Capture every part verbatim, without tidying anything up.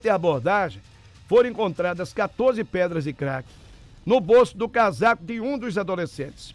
de abordagem, foram encontradas quatorze pedras de crack no bolso do casaco de um dos adolescentes.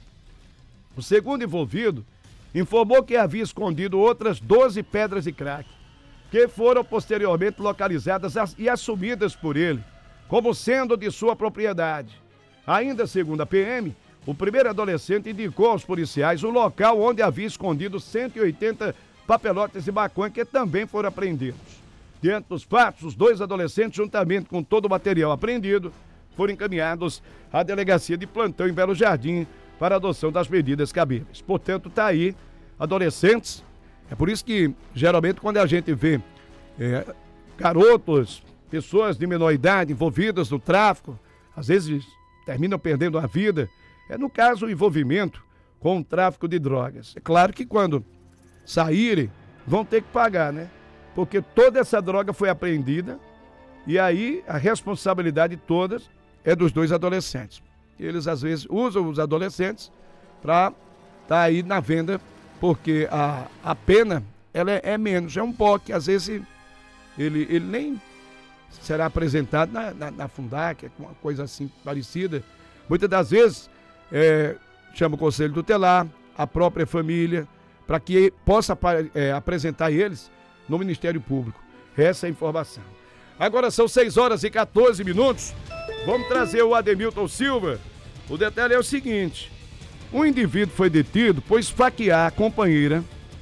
O segundo envolvido informou que havia escondido outras doze pedras de crack, que foram posteriormente localizadas e assumidas por ele como sendo de sua propriedade. Ainda segundo a P M, o primeiro adolescente indicou aos policiais o local onde havia escondido cento e oitenta papelotes de maconha que também foram apreendidos. Diante dos fatos, os dois adolescentes, juntamente com todo o material apreendido, foram encaminhados à delegacia de plantão em Belo Jardim para a adoção das medidas cabíveis. Portanto, está aí, adolescentes. É por isso que, geralmente, quando a gente vê é, garotos, pessoas de menor idade envolvidas no tráfico, às vezes terminam perdendo a vida. É, no caso, o envolvimento com o tráfico de drogas. É claro que quando saírem, vão ter que pagar, né? Porque toda essa droga foi apreendida e aí a responsabilidade toda é dos dois adolescentes. Eles, às vezes, usam os adolescentes para estar tá aí na venda, porque a, a pena ela é, é menos. É um P O C, às vezes ele, ele nem será apresentado na, na, na Fundac, uma coisa assim parecida. Muitas das vezes é, chama o Conselho Tutelar, a própria família, para que possa é, apresentar eles no Ministério Público. Essa é a informação. Agora são seis horas e quatorze minutos. Vamos trazer o Ademilton Silva. O detalhe é o seguinte: um indivíduo foi detido por esfaquear a companheira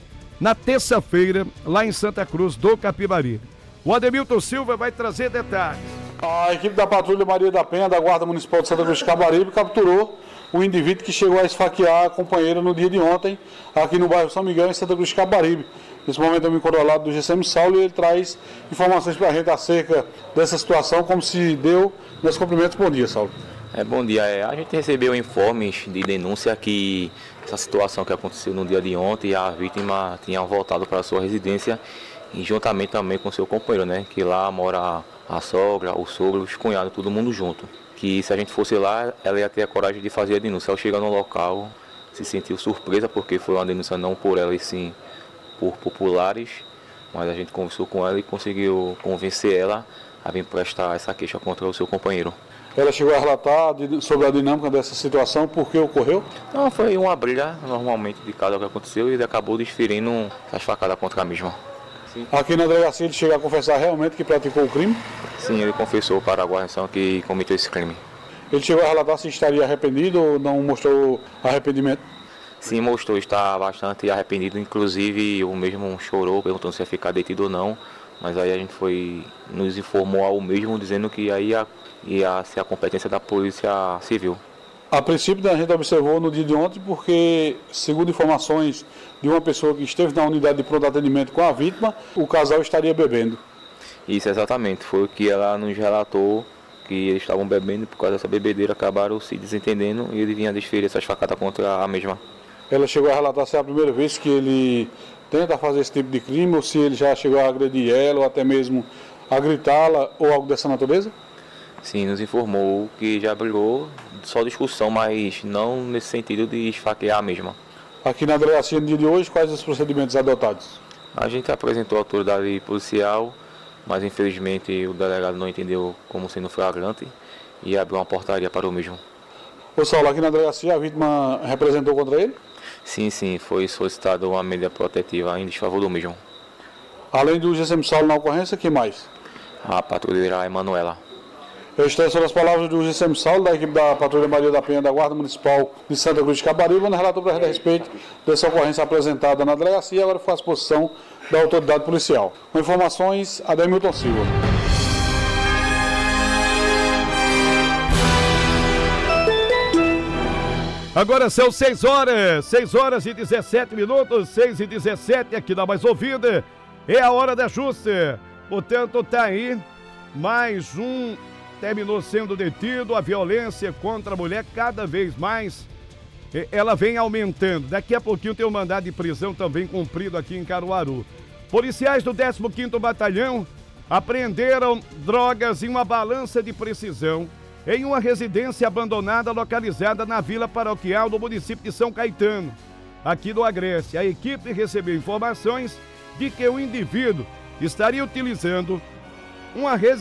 na terça-feira, lá em Santa Cruz do Capibaribe. O Ademilton Silva vai trazer detalhes. A equipe da Patrulha Maria da Penha, da Guarda Municipal de Santa Cruz do Capibaribe, capturou o indivíduo que chegou a esfaquear a companheira no dia de ontem, aqui no bairro São Miguel, em Santa Cruz do Capibaribe. Nesse momento eu me encontro ao lado do G C M Saulo e ele traz informações para a gente acerca dessa situação, como se deu nos cumprimentos. Bom dia, Saulo. É, bom dia. É, a gente recebeu informes de denúncia que essa situação que aconteceu no dia de ontem, a vítima tinha voltado para a sua residência e juntamente também com seu companheiro, né? Que lá mora a sogra, o sogro, os cunhados, todo mundo junto. Que se a gente fosse lá, ela ia ter a coragem de fazer a denúncia. Ao chegar no local, se sentiu surpresa porque foi uma denúncia não por ela e sim por populares, mas a gente conversou com ela e conseguiu convencer ela a vir prestar essa queixa contra o seu companheiro. Ela chegou a relatar sobre a dinâmica dessa situação, por que ocorreu? Não, foi uma briga normalmente de cada que aconteceu e ele acabou desferindo essas facadas contra a mesma. Sim. Aqui na delegacia ele chega a confessar realmente que praticou o crime? Sim, ele confessou para a guarnição que cometeu esse crime. Ele chegou a relatar se estaria arrependido ou não mostrou arrependimento? Sim, mostrou estar bastante arrependido, inclusive o mesmo chorou, perguntando se ia ficar detido ou não, mas aí a gente foi, nos informou ao mesmo dizendo que aí ia, ia ser a competência da Polícia Civil. A princípio a gente observou no dia de ontem porque, segundo informações de uma pessoa que esteve na unidade de pronto atendimento com a vítima, o casal estaria bebendo. Isso, exatamente, foi o que ela nos relatou, que eles estavam bebendo e por causa dessa bebedeira acabaram se desentendendo e ele vinha desferir essas facadas contra a mesma. Ela chegou a relatar se é a primeira vez que ele tenta fazer esse tipo de crime, ou se ele já chegou a agredir ela, ou até mesmo a gritá-la, ou algo dessa natureza? Sim, nos informou que já brigou, só discussão, mas não nesse sentido de esfaquear a mesma. Aqui na delegacia no dia de hoje, quais os procedimentos adotados? A gente apresentou a autoridade policial, mas infelizmente o delegado não entendeu como sendo flagrante e abriu uma portaria para o mesmo. Ô Saulo, aqui na delegacia a vítima representou contra ele? Sim, sim, foi solicitada uma medida protetiva em desfavor do mesmo. Além do G C M Saulo na ocorrência, quem mais? A patrulheira Emanuela. Eu estou sobre as palavras do G C M Saulo, da equipe da Patrulha Maria da Penha, da Guarda Municipal de Santa Cruz de Capibaribe, onde relatou para a gente a respeito dessa ocorrência apresentada na delegacia e agora foi à disposição da autoridade policial. Com informações, Ademilton Silva. Agora são seis horas, seis horas e dezessete minutos, seis e dezessete aqui na Mais Ouvida. É a hora da justa. Portanto, tá aí mais um terminou sendo detido. A violência contra a mulher cada vez mais ela vem aumentando. Daqui a pouquinho tem um mandado de prisão também cumprido aqui em Caruaru. Policiais do décimo quinto Batalhão apreenderam drogas em uma balança de precisão em uma residência abandonada localizada na Vila Paroquial do município de São Caetano, aqui do Agreste. A equipe recebeu informações de que o indivíduo estaria utilizando uma residência